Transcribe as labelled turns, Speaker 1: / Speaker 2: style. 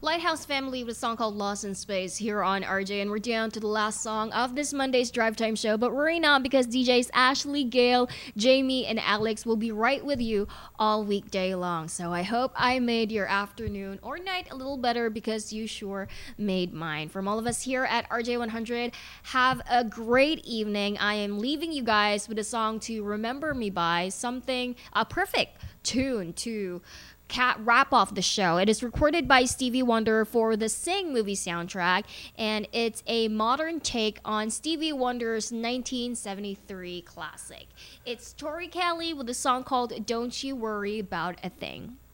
Speaker 1: Lighthouse Family with a song called Lost in Space here on RJ, and we're down to the last song of this Monday's Drive Time show. But worry not, because DJs Ashley, Gail, Jamie, and Alex will be right with you all weekday long. So I hope I made your afternoon or night a little better, because you sure made mine. From all of us here at RJ100, have a great evening. I am leaving you guys with a song to remember me by, something, a perfect tune to wrap off the show. It is recorded by Stevie Wonder for the Sing movie soundtrack, and it's a modern take on Stevie Wonder's 1973 classic. It's Tori Kelly with a song called Don't You Worry About a Thing.